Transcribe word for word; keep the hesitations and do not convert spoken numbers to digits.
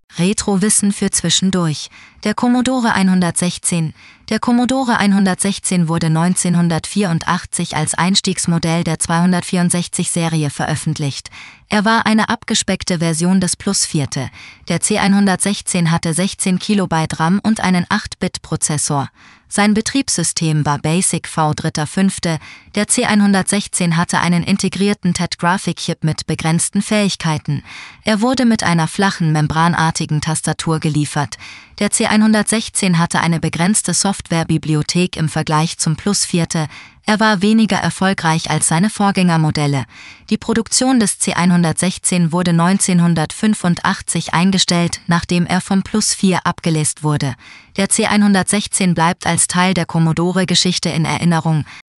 Retro-Wissen für zwischendurch. Der Commodore hundertsechzehn. Der Commodore hundertsechzehn wurde neunzehnhundertvierundachtzig als Einstiegsmodell der zweihundertvierundsechzig-Serie veröffentlicht. Er war eine abgespeckte Version des Plus vier. Der C hundertsechzehn hatte sechzehn Kilobyte RAM und einen acht Bit Prozessor. Sein Betriebssystem war BASIC V fünf. Der C hundertsechzehn hatte einen integrierten T E D-Grafikchip mit begrenzten Fähigkeiten. Er wurde mit einer flachen, membranartigen Tastatur geliefert. Der C hundertsechzehn hatte eine begrenzte Softwarebibliothek im Vergleich zum Plus vier. Er war weniger erfolgreich als seine Vorgängermodelle. Die Produktion des C hundertsechzehn wurde neunzehnhundertfünfundachtzig eingestellt, nachdem er vom Plus vier abgelöst wurde. Der C hundertsechzehn bleibt als Teil der Commodore-Geschichte in Erinnerung,